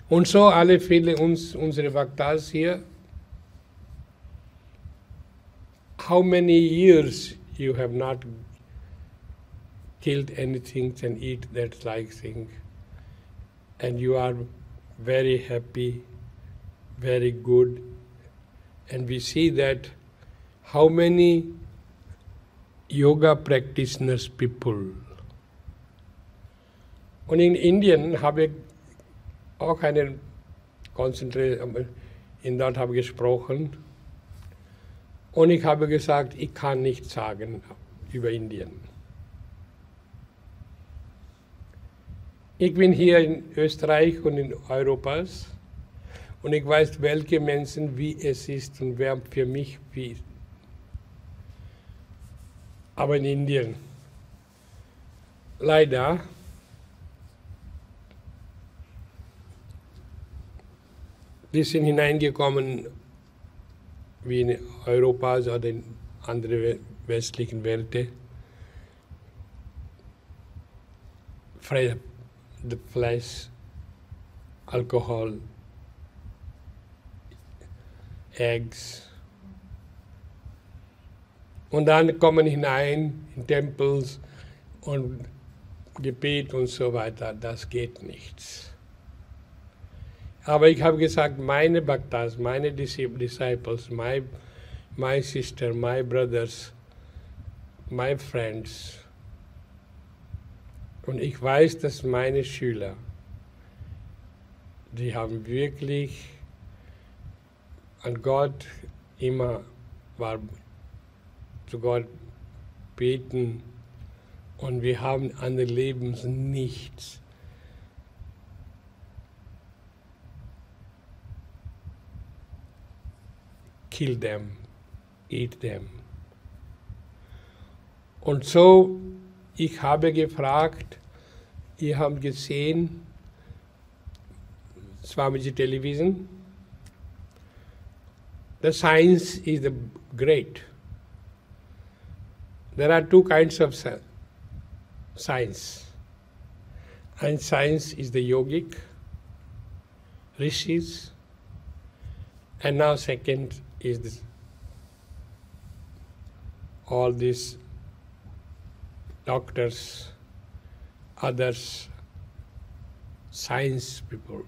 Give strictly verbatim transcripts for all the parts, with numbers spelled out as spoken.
Und so alle viele uns, unsere Bhaktas hier, how many years you have not killed anything and eat that like thing, and you are very happy, very good, and we see that how many yoga practitioners people. Und in Indien habe ich auch einen Konzentration, in dort habe ich gesprochen, und ich habe gesagt, ich kann nichts sagen über Indien. Ich bin hier in Österreich und in Europa und ich weiß, welche Menschen, wie es ist und wer für mich wie. Aber in Indien, leider, die sind hineingekommen wie in Europa oder in andere westlichen Welten. The flesh, alcohol, eggs. Und dann kommen hinein in Tempels und Gebet und so weiter. Das geht nichts. Aber ich habe gesagt, meine Bhaktas, meine Disciples, my, my sister, my brothers, my friends, und ich weiß, dass meine Schüler, die haben wirklich an Gott immer war, zu Gott beten, und wir haben an den Lebens nichts. Kill them, eat them. Und so, ich habe gefragt, ihr habt gesehen, Swamiji Television, the science is the great. There are two kinds of science. And science is the yogic, rishis, and now second is this, all these doctors, others, science people.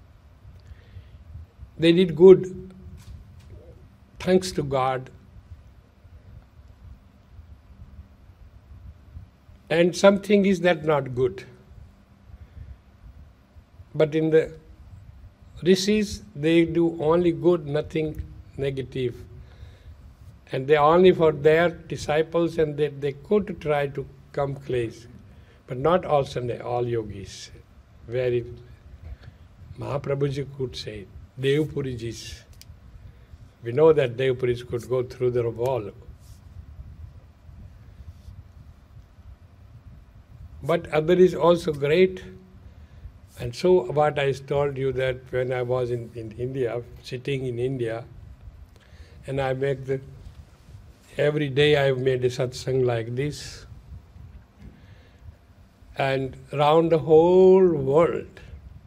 They did good, thanks to God. And something is that not good. But in the rishis, they do only good, nothing negative. And they only for their disciples, and they, they could try to come close. But not also all yogis. Very, Mahaprabhuji could say, Devpurijis. We know that Devpuris could go through the wall. But other is also great. And so what I told you that when I was in, in India, sitting in India, and I make the, every day I've made a satsang like this, and around the whole world,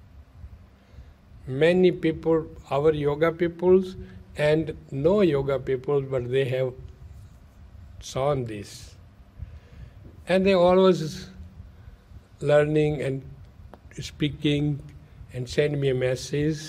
many people, our yoga peoples and no yoga people, but they have seen this. And they always learning and speaking and send me a message.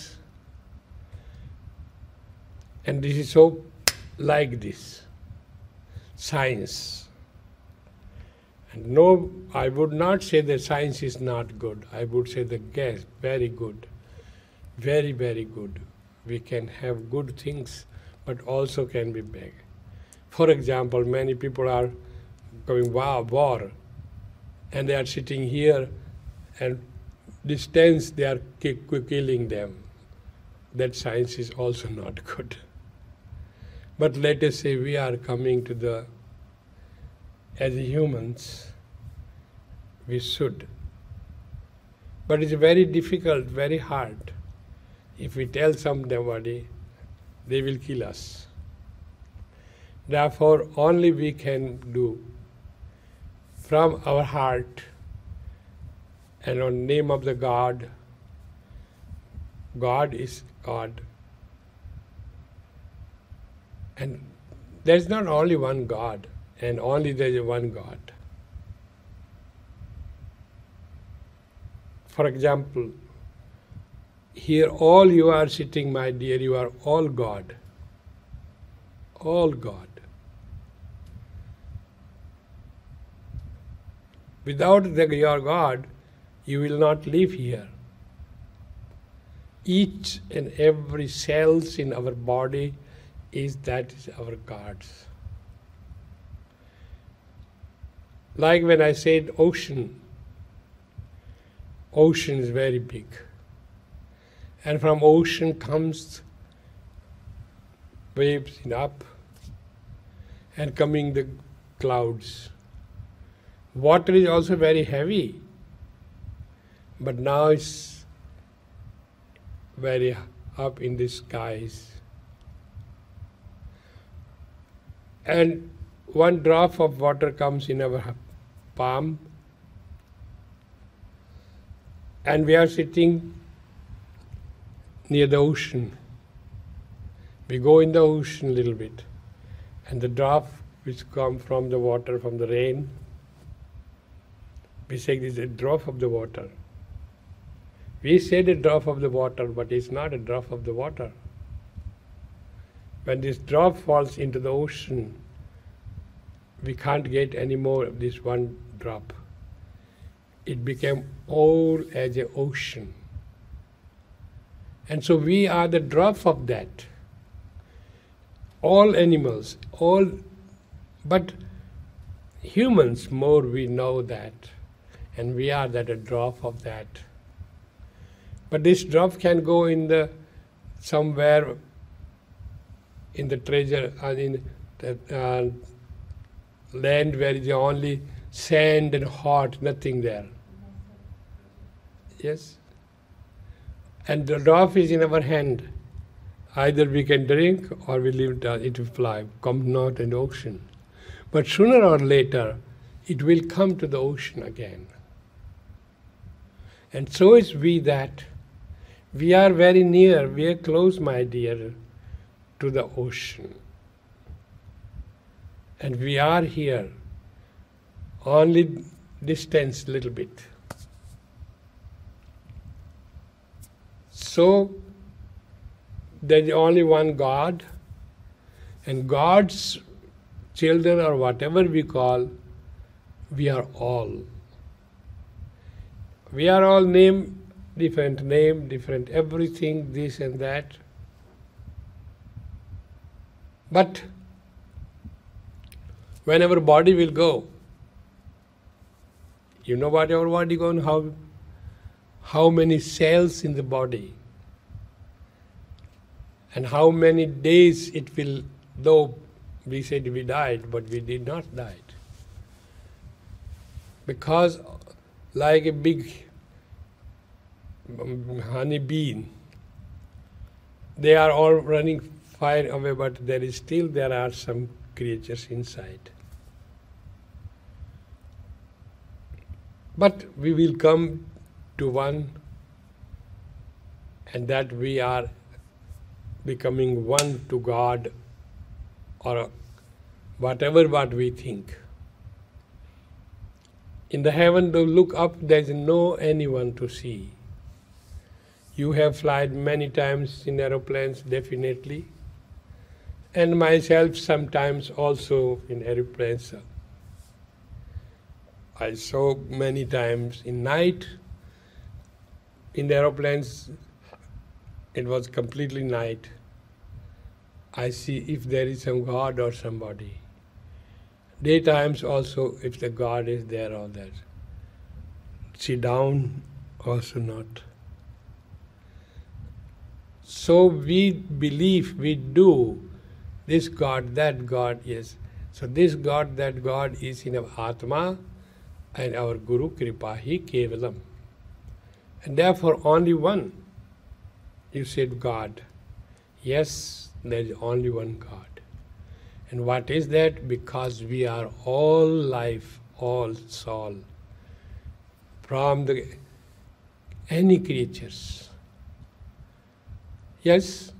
And this is so like this, science. And no, I would not say that science is not good. I would say the yes, very good, very, very good. We can have good things, but also can be bad. For example, many people are going, wow, war, and they are sitting here, and distance they are ki- killing them. That science is also not good. But let us say we are coming to the, as humans, we should. But it's very difficult, very hard. If we tell somebody, they will kill us. Therefore, only we can do from our heart and on name of the God, God is God. And there's not only one God, and only there is one God. For example, here all you are sitting, my dear, you are all God. All God. Without the, your God, you will not live here. Each and every cells in our body is that is our gods. Like when I said ocean, ocean is very big. And from ocean comes waves in up and coming the clouds. Water is also very heavy, but now it's very up in the skies. And one drop of water comes in our palm, and we are sitting near the ocean. We go in the ocean a little bit, and the drop which come from the water, from the rain, we say this is a drop of the water. We said a drop of the water, but it's not a drop of the water. When this drop falls into the ocean, we can't get any more of this one drop. It became all as an ocean. And so we are the drop of that. All animals, all, but humans more we know that. And we are that a drop of that. But this drop can go in the somewhere in the treasure, uh, in the uh, land where is only sand and hot, nothing there. Yes? And the drop is in our hand. Either we can drink or we leave it, it will fly, come not in the ocean. But sooner or later, it will come to the ocean again. And so is we that. We are very near, we are close, my dear, to the ocean. And we are here, only distance a little bit. So, there is only one God, and God's children, or whatever we call, we are all. We are all named different name, different everything, this and that. But when our body will go, you know what our body going, how, how many cells in the body, and how many days it will, though we said we died, but we did not die. Because like a big honey bean, they are all running far away, but there is still there are some creatures inside. But we will come to one, and that we are becoming one to God, or whatever what we think. In the heaven, to look up, there is no anyone to see. You have flown many times in aeroplanes, definitely, and myself sometimes also in aeroplanes. I saw many times in night, in the aeroplanes, it was completely night. I see if there is some God or somebody. Daytimes also, if the God is there or that. Sit down, also not. So we believe, we do, this God, that God, yes. So this God, that God is in our Atma, and our Guru Kripahi Kevalam. And therefore only one. You said God. Yes, there is only one God. And what is that? Because we are all life, all soul. From the any creatures. Yes,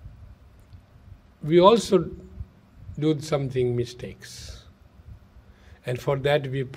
we also do something mistakes. And for that we